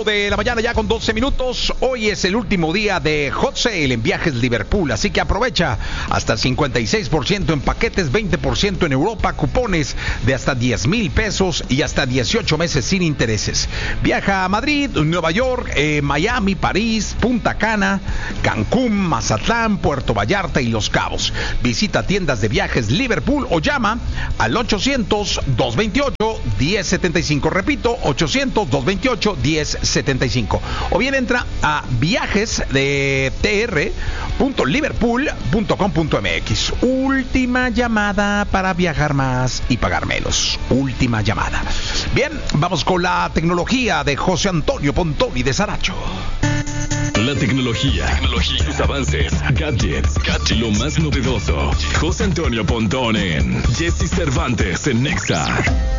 De la mañana ya con 12 minutos. Hoy es el último día de Hot Sale en Viajes Liverpool, así que aprovecha hasta el 56% en paquetes, 20% en Europa, cupones de hasta 10,000 pesos y hasta 18 meses sin intereses. Viaja a Madrid, Nueva York, Miami, París, Punta Cana, Cancún, Mazatlán, Puerto Vallarta y Los Cabos. Visita tiendas de Viajes Liverpool o llama al 800-228-1075. Repito, 800-228-1075. O bien entra a viajes de tr.liverpool.com.mx. Última llamada para viajar más y pagar menos. Última llamada. Bien, vamos con la tecnología de José Antonio Pontoni de Saracho. La tecnología, sus avances, gadgets, lo más novedoso. José Antonio Pontón en Jesse Cervantes en Nexa.